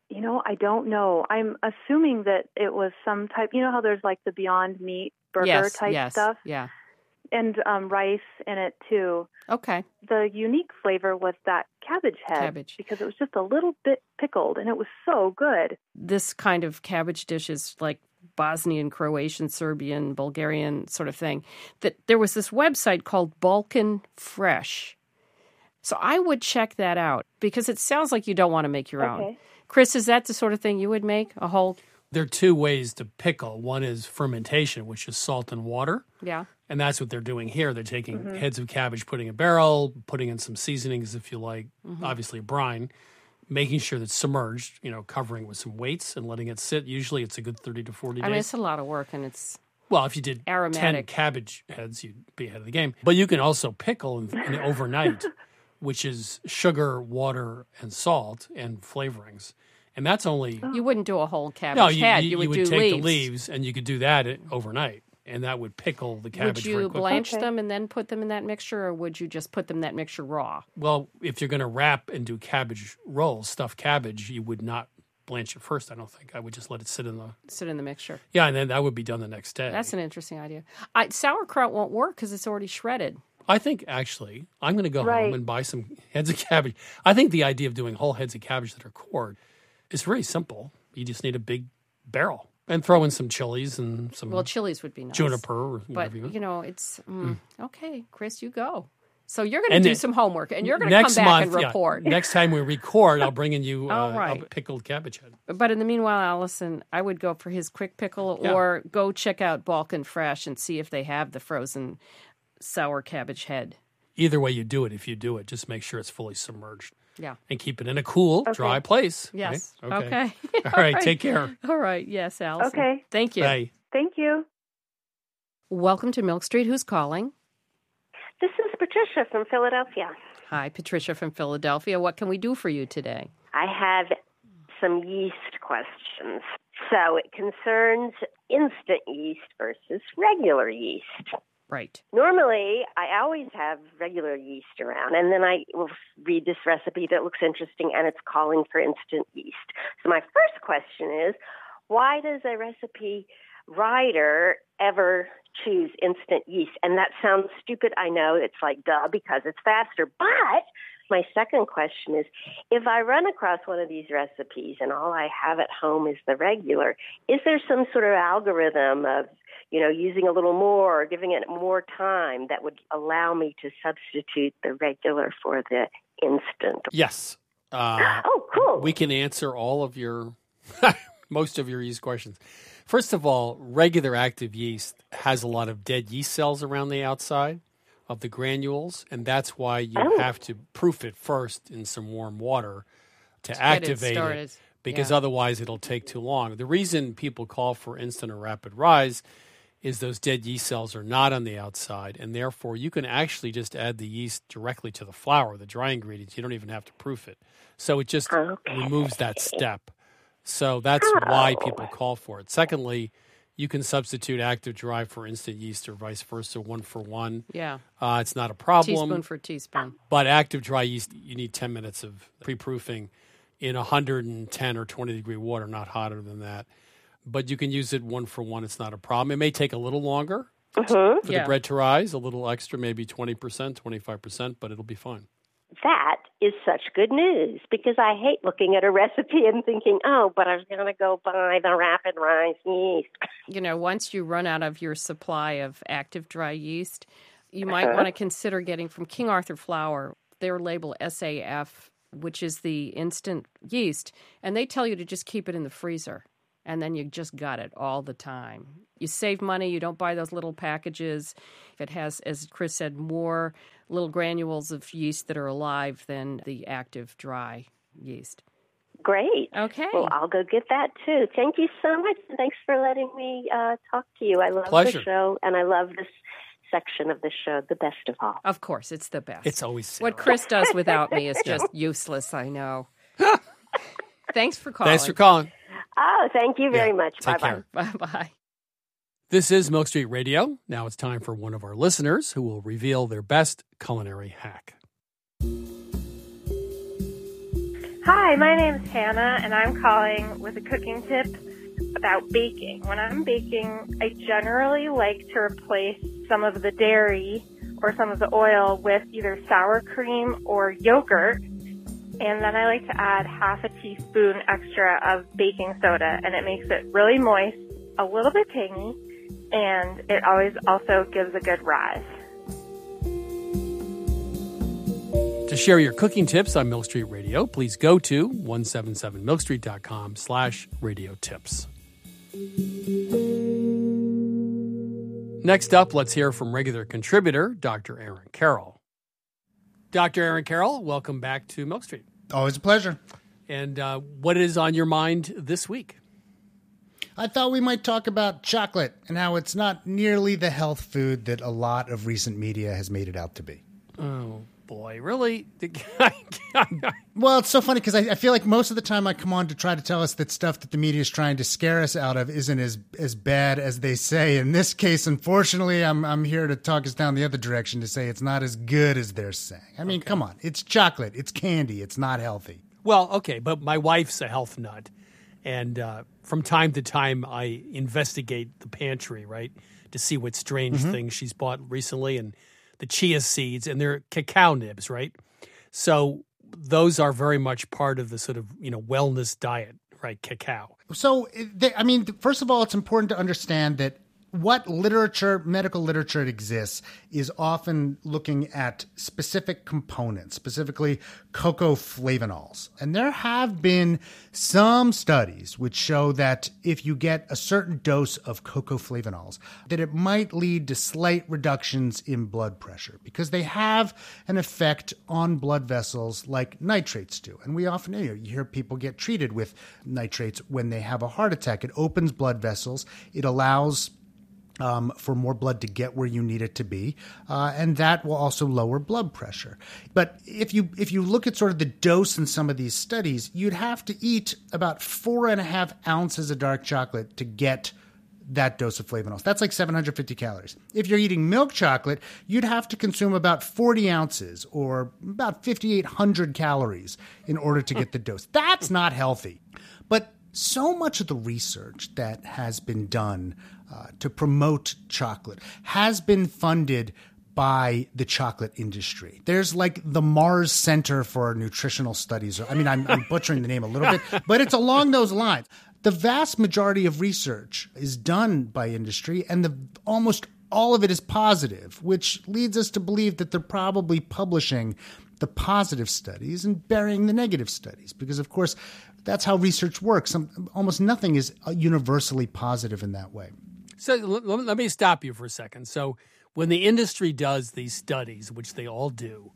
I don't know. I'm assuming that it was some type, how there's like the Beyond Meat burger type stuff? Yeah. And rice in it, too. Okay. The unique flavor was that cabbage head. Because it was just a little bit pickled, and it was so good. This kind of cabbage dish is like Bosnian, Croatian, Serbian, Bulgarian sort of thing. That there was this website called Balkan Fresh. So I would check that out because it sounds like you don't want to make your own. Chris, is that the sort of thing you would make, a whole? There are two ways to pickle. One is fermentation, which is salt and water. Yeah. And that's what they're doing here. They're taking heads of cabbage, putting in a barrel, putting in some seasonings, if you like, obviously a brine, making sure that it's submerged, covering with some weights and letting it sit. Usually it's a good 30 to 40 days. I mean, it's a lot of work, and it's well, if you did aromatic. 10 cabbage heads, you'd be ahead of the game. But you can also pickle in overnight, which is sugar, water, and salt and flavorings. And that's only... You wouldn't do a whole cabbage head. You would do take the leaves, and you could do that overnight, and that would pickle the cabbage very quickly. Would you blanch them and then put them in that mixture, or would you just put them in that mixture raw? Well, if you're going to wrap and do cabbage rolls, stuffed cabbage, you would not blanch it first, I don't think. I would just let it sit in the mixture. Yeah, and then that would be done the next day. That's an interesting idea. Sauerkraut won't work because it's already shredded. I think, actually, I'm going to go home and buy some heads of cabbage. I think the idea of doing whole heads of cabbage that are cored is very simple. You just need a big barrel and throw in some chilies and some... Well, chilies would be nice. Juniper or whatever. But, it's... Okay, Chris, you go. So you're going to do some homework, and you're going to come back and report. Next time we record, I'll bring in you a pickled cabbage head. But in the meanwhile, Allison, I would go for his quick pickle or go check out Balkan Fresh and see if they have the frozen sour cabbage head. Either way you do it, if you do it, just make sure it's fully submerged. Yeah. And keep it in a cool, dry place. Yes. Right? Okay. All right. Take care. All right. Yes, Allison. Okay. Thank you. Bye. Thank you. Welcome to Milk Street. Who's calling? This is Patricia from Philadelphia. Hi, Patricia from Philadelphia. What can we do for you today? I have some yeast questions. So it concerns instant yeast versus regular yeast. Right. Normally, I always have regular yeast around, and then I will read this recipe that looks interesting, and it's calling for instant yeast. So my first question is, why does a recipe writer ever choose instant yeast? And that sounds stupid, I know. It's like, duh, because it's faster. But my second question is, if I run across one of these recipes and all I have at home is the regular, is there some sort of algorithm of using a little more or giving it more time that would allow me to substitute the regular for the instant? Yes. Oh, cool. We can answer all of your, most of your yeast questions. First of all, regular active yeast has a lot of dead yeast cells around the outside of the granules, and that's why you have to proof it first in some warm water to activate it, because otherwise it'll take too long. The reason people call for instant or rapid rise is those dead yeast cells are not on the outside, and therefore you can actually just add the yeast directly to the flour, the dry ingredients. You don't even have to proof it. So it just removes that step. So that's why people call for it. Secondly, you can substitute active dry for instant yeast or vice versa, 1 for 1. Yeah. It's not a problem. Teaspoon for teaspoon. But active dry yeast, you need 10 minutes of pre-proofing in 110 or 20 degree water, not hotter than that. But you can use it 1 for 1. It's not a problem. It may take a little longer for the bread to rise, a little extra, maybe 20%, 25%, but it'll be fine. that is such good news because I hate looking at a recipe and thinking, oh, but I was going to go buy the rapid rise yeast. You know, once you run out of your supply of active dry yeast, you might want to consider getting from King Arthur Flour their label SAF, which is the instant yeast, and they tell you to just keep it in the freezer, and then you just got it all the time. You save money. You don't buy those little packages. It has, as Chris said, more little granules of yeast that are alive than the active dry yeast. Great. Okay. Well, I'll go get that too. Thank you so much. Thanks for letting me talk to you. I love the show, and I love this section of the show, the best of all. Of course, it's the best. It's always Sarah. What Chris does without me is just useless, I know. Thanks for calling. Thanks for calling. Oh, thank you very much. Take Bye-bye. care. Bye-bye. This is Milk Street Radio. Now it's time for one of our listeners who will reveal their best culinary hack. Hi, my name's Hannah, and I'm calling with a cooking tip about baking. When I'm baking, I generally like to replace some of the dairy or some of the oil with either sour cream or yogurt. And then I like to add half a teaspoon extra of baking soda, and it makes it really moist, a little bit tangy, and it always also gives a good rise. To share your cooking tips on Milk Street Radio, please go to 177milkstreet.com/radio tips. Next up, let's hear from regular contributor, Dr. Aaron Carroll. Dr. Aaron Carroll, welcome back to Milk Street. Always a pleasure. And what is on your mind this week? I thought we might talk about chocolate and how it's not nearly the health food that a lot of recent media has made it out to be. Oh, boy, really? Well, it's so funny because I feel like most of the time I come on to try to tell us that stuff that the media is trying to scare us out of isn't as bad as they say. In this case, unfortunately, I'm here to talk us down the other direction to say it's not as good as they're saying. I mean, come on. It's chocolate. It's candy. It's not healthy. Well, okay, but my wife's a health nut. And from time to time, I investigate the pantry, right, to see what strange things she's bought recently. And the chia seeds, and they're cacao nibs, right? So those are very much part of the sort of, wellness diet, right? Cacao. So, first of all, it's important to understand that what medical literature exists, is often looking at specific components, specifically cocoa flavonols. And there have been some studies which show that if you get a certain dose of cocoa flavonols, that it might lead to slight reductions in blood pressure because they have an effect on blood vessels like nitrates do. And we often you hear people get treated with nitrates when they have a heart attack. It opens blood vessels. It allows for more blood to get where you need it to be, and that will also lower blood pressure. But if you look at sort of the dose in some of these studies, you'd have to eat about 4.5 ounces of dark chocolate to get that dose of flavonols. That's like 750 calories. If you're eating milk chocolate, you'd have to consume about 40 ounces or about 5,800 calories in order to get the dose. That's not healthy. But so much of the research that has been done to promote chocolate has been funded by the chocolate industry. There's like the Mars Center for Nutritional Studies. I'm butchering the name a little bit, but it's along those lines. The vast majority of research is done by industry, and almost all of it is positive, which leads us to believe that they're probably publishing the positive studies and burying the negative studies, because, of course, that's how research works. Almost nothing is universally positive in that way. So let me stop you for a second. So when the industry does these studies, which they all do,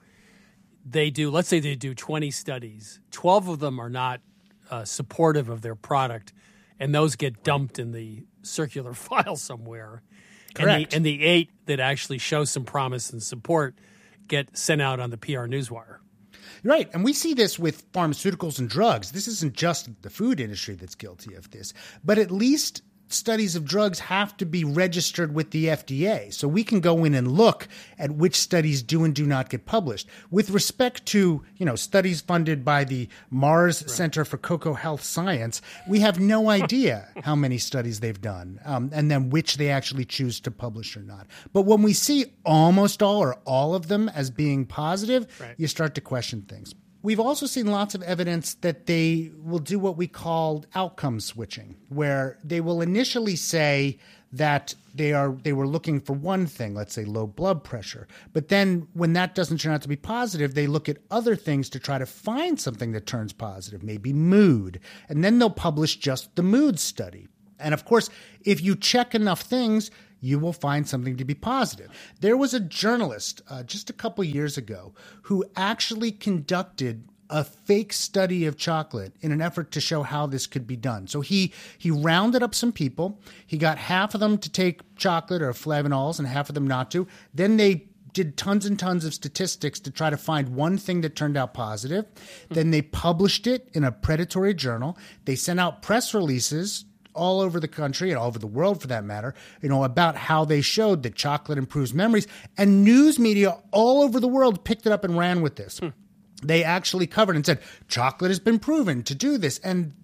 let's say they do 20 studies, 12 of them are not supportive of their product, and those get dumped in the circular file somewhere. Correct. And the 8 that actually show some promise and support get sent out on the PR newswire. Right. And we see this with pharmaceuticals and drugs. This isn't just the food industry that's guilty of this, but at least studies of drugs have to be registered with the FDA. So we can go in and look at which studies do and do not get published. With respect to, studies funded by the Mars Center for Cocoa Health Science, we have no idea how many studies they've done, and then which they actually choose to publish or not. But when we see almost all or all of them as being positive, you start to question things. We've also seen lots of evidence that they will do what we call outcome switching, where they will initially say that they were looking for one thing, let's say low blood pressure. But then when that doesn't turn out to be positive, they look at other things to try to find something that turns positive, maybe mood. And then they'll publish just the mood study. And of course, if you check enough things, you will find something to be positive. There was a journalist just a couple years ago who actually conducted a fake study of chocolate in an effort to show how this could be done. So he rounded up some people. He got half of them to take chocolate or flavanols and half of them not to. Then they did tons and tons of statistics to try to find one thing that turned out positive. Then they published it in a predatory journal. They sent out press releases all over the country and all over the world for that matter, about how they showed that chocolate improves memories. And news media all over the world picked it up and ran with this. They actually covered and said, chocolate has been proven to do this. And